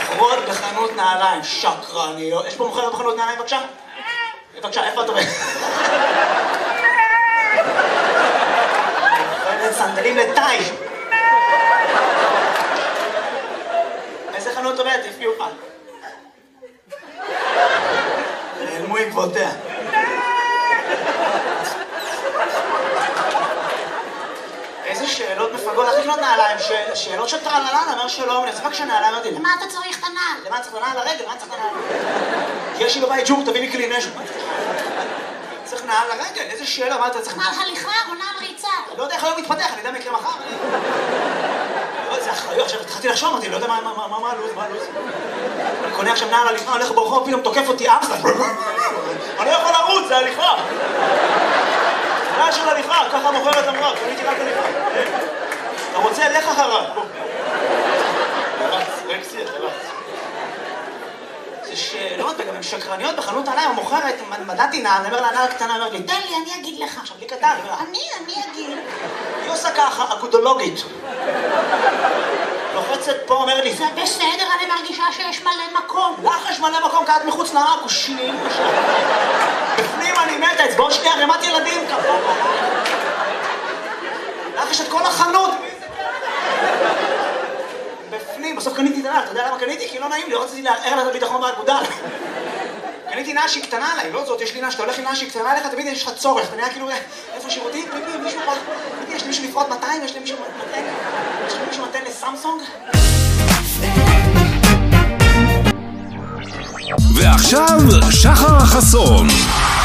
מוכרות בחנות נעליים, שקרניות. יש פה מוכרת בחנות נעליים, בבקשה? בבקשה, איפה את עובדת? מוכרת סנדלים לטאי. איזה חנות עובדת? תפגיעו פעם. נעלמו עקבותיה. איזה שאלות מפגות, איך לקנות נעליים? שאלות של טרללן, אומר שלום, נצבק שנעליים, אמרתי, למה אתה צריך את הנעל? למה צריך את הנעל לרגל? למה צריך את הנעל? יש לי בבית ג'ור, תביא לי כלי נשק. צריך נעל לרגל, איזה שאלה, מה אתה צריך? נעל הליכה או נעל ריצה? לא יודע איך היום מתפתח, אני יודע מה יקרה מחר. זה אחריות, עכשיו התחלתי לחשוב, אמרתי, לא יודע מה הלו"ז, אני קונה עכשיו נעל הליכה, הולך ברחוב, פתאום תוקף אותי אף אחד. אני לא יכול לרוץ, זה הליכה. נעל של הליכה, ככה מוכרת אמרה, קניתי רק הליכה. אתה רוצה, לך אחריו. רקסי, אתה רץ. זה שאלות, וגם הן שקרניות בחנות נעליים, המוכרת, מדעתי נעל, אני אומר לה, נעל קטנה, אומר לי, תן לי, אני אגיד לך. עכשיו, לי קטן, אני אגיד. היא עושה ככה, אגודולוגית. לוחצת פה, אומר לי, זה בסדר, אני מרגישה שיש מלא מקום. לך יש מלא מקום, כי את מחוץ לעכושים. בפנים אני מתה, אצבעות שלי ערימת ילדים. לך יש את כל החנות. בפנים, בסוף קניתי את הנעל, אתה יודע למה קניתי? כי לא נעים לי, לא רציתי לערער לה את הביטחון באגודה. קניתי נעל שהיא קטנה עליי, לא זאת, יש לי נעל, שאתה הולך עם נעל שהיא קטנה עליך, תמיד יש לך צורך, אתה נראה כאילו, איפה שירותים, פיפי, מישהו פה, יש לי מישהו לפרוט 200, יש לי מישהו מתן לסמסונג. ועכשיו, שחר חסון.